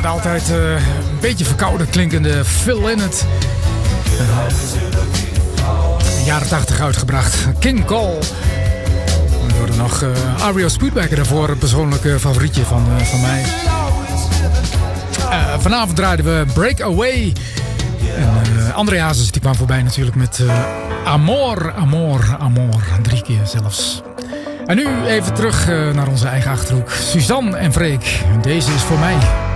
de altijd een beetje verkouden klinkende Phil Lynott. Jaren 80 uitgebracht. King Cole. We hoorden nog R.E.O. Speedwagon daarvoor. Een persoonlijk favorietje van mij. Vanavond draaiden we Breakaway. En André Hazes die kwam voorbij natuurlijk met Amor, Amor, Amor. 3 keer zelfs. En nu even terug naar onze eigen Achterhoek. Suzanne en Freek. Deze is voor mij.